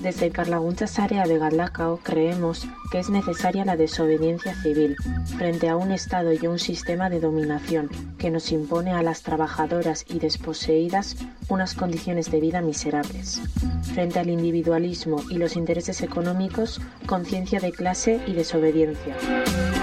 Desde Karlaguntza Sarea de Galdakao creemos que es necesaria la desobediencia civil frente a un Estado y un sistema de dominación que nos impone a las trabajadoras y desposeídas unas condiciones de vida miserables. Frente al individualismo y los intereses económicos, conciencia de clase y desobediencia.